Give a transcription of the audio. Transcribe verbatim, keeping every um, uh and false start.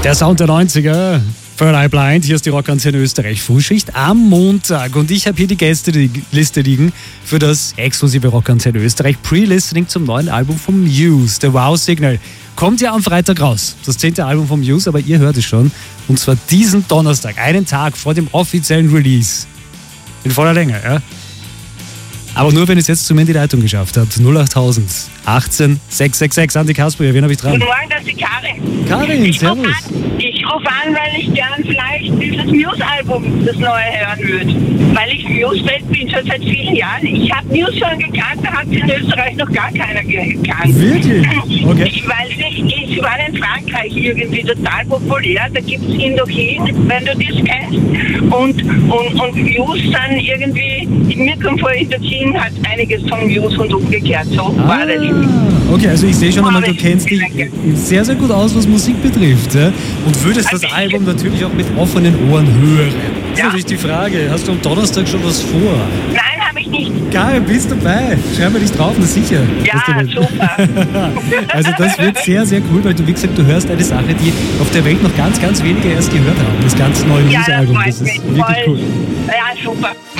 Der Sound der neunziger. Third Eye Blind, hier ist die Rockantenne Österreich Frühschicht am Montag. Und ich habe hier die Gästeliste liegen für das exklusive Rockantenne Österreich Pre-Listening zum neuen Album von Muse, The Wow Signal. Kommt ja am Freitag raus, das zehnte Album von Muse, aber ihr hört es schon. Und zwar diesen Donnerstag, einen Tag vor dem offiziellen Release. In voller Länge, ja. Aber nur, wenn ihr es jetzt zu mir in die Leitung geschafft habt. null acht null null achtzehn sechs sechs sechs. Andi Kasper, wen habe ich dran? Guten Morgen, das ist die Karin. Karin, ich servus. Ruf an, ich rufe an, weil ich gern vielleicht dieses Muse-Album, das neue, hören würde. Weil ich Muse-Fan bin, schon seit vielen Jahren. Ich habe Muse schon gekannt, da hat es in Österreich noch gar keiner gekannt. Wirklich? Okay. Ich weiß nicht, ich war in Frankreich irgendwie total populär. Da gibt es Indochine, wenn du das kennst. Und, und, und Muse dann irgendwie, mir kommt vor, Indochine hat einiges von Muse und umgekehrt. So Ah, war das. okay, also ich sehe schon einmal, du kennst dich sehr, sehr gut aus, was Musik betrifft. Ja? Und würdest das Album natürlich auch mit offenen Ohren hören. Das ist Ja. natürlich die Frage, hast du am Donnerstag schon was vor? Nein, habe ich nicht. Geil, bist dabei. Schreib mir dich drauf, na sicher. Ja, Hast du nicht. super. Also das wird sehr, sehr cool, weil du, wie gesagt, du hörst eine Sache, die auf der Welt noch ganz, ganz wenige erst gehört haben. Das ganz neue Ja, das Muse-Album. freut Das ist mich wirklich voll. cool. Ja, super.